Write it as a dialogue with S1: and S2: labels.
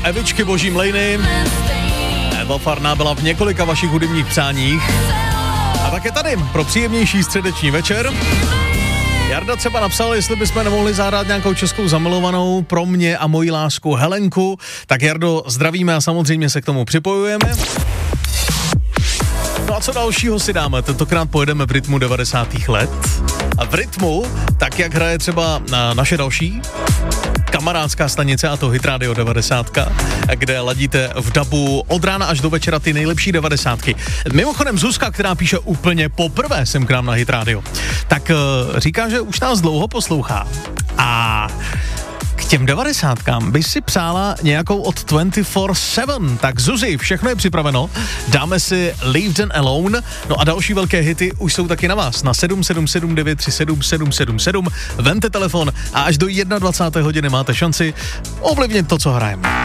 S1: Evičky Boží mlejny. Eva Farná byla v několika vašich hudebních přáních. A tak je tady pro příjemnější středeční večer. Jarda třeba napsal, jestli bychom nemohli zahrát nějakou českou zamilovanou pro mě a moji lásku Helenku. Tak Jardo, zdravíme a samozřejmě se k tomu připojujeme. No a co dalšího si dáme? Tentokrát pojedeme v rytmu 90. let. A v rytmu, tak jak hraje třeba naše další kamarádská stanice, a to Hit Radio 90, kde ladíte v dabu od rána až do večera ty nejlepší 90. Mimochodem Zuzka, která píše úplně poprvé sem k nám na Hit Radio, tak říká, že už nás dlouho poslouchá. A k těm 90kám by si přála nějakou od 24/7. Tak Zuzi, všechno je připraveno. Dáme si Leave Them Alone. No a další velké hity už jsou taky na vás. Na 777 937 777. Vemte telefon a až do 21. hodiny máte šanci ovlivnit to, co hrajeme.